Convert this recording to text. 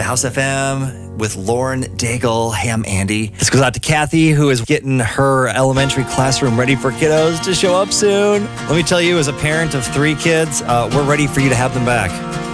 House FM with Lauren Daigle. Hey, I'm Andy. This goes out to Kathy, who is getting her elementary classroom ready for kiddos to show up soon. Let me tell you, as a parent of 3 kids, we're ready for you to have them back.